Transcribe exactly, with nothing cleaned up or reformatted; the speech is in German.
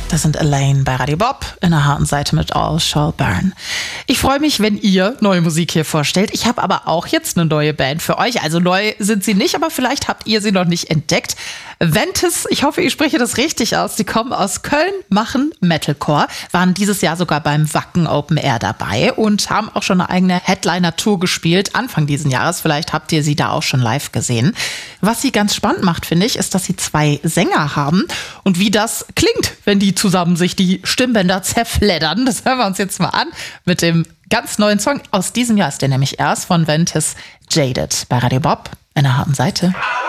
Das sind Elaine bei Radio Bob in der harten Seite mit All Shall Burn. Ich freue mich, wenn ihr neue Musik hier vorstellt. Ich habe aber auch jetzt eine neue Band für euch. Also neu sind sie nicht, aber vielleicht habt ihr sie noch nicht entdeckt. Ventis, ich hoffe, ich spreche das richtig aus. Die kommen aus Köln, machen Metalcore, waren dieses Jahr sogar beim Wacken Open Air dabei und haben auch schon eine eigene Headliner-Tour gespielt, Anfang diesen Jahres. Vielleicht habt ihr sie da auch schon live gesehen. Was sie ganz spannend macht, finde ich, ist, dass sie zwei Sänger haben und wie das klingt, wenn die zusammen sich die Stimmbänder zerfleddern. Das hören wir uns jetzt mal an mit dem ganz neuen Song. Aus diesem Jahr ist der nämlich erst von Ventis, Jaded bei Radio Bob in der harten Seite.